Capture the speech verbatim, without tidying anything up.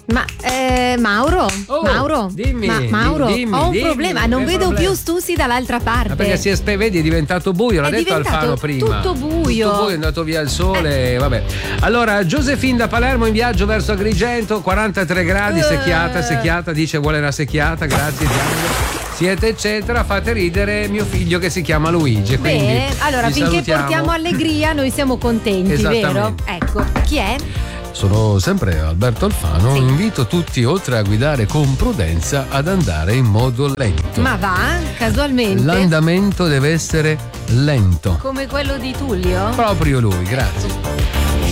Ma eh, Mauro, Oh, Mauro, dimmi, ma, Mauro, dimmi, ho un dimmi, problema, non che vedo problema? più Stusi dall'altra parte. Ma perché si è spe- vedi, è diventato buio, l'ha È detto diventato Alfano prima. tutto buio. Tutto buio, è andato via il sole, vabbè. Allora, Josephine da Palermo in viaggio verso Agrigento, quarantatré gradi, secchiata, secchiata, dice vuole una secchiata, grazie, diamolo. Siete eccetera, fate ridere mio figlio che si chiama Luigi. Quindi Bene, allora vi finché salutiamo. portiamo allegria noi siamo contenti, vero? Esattamente. Ecco, chi è? Sono sempre Alberto Alfano, Sì. invito tutti, oltre a guidare con prudenza, ad andare in modo lento. Ma va, casualmente? L'andamento deve essere lento. Come quello di Tullio? Proprio lui, grazie.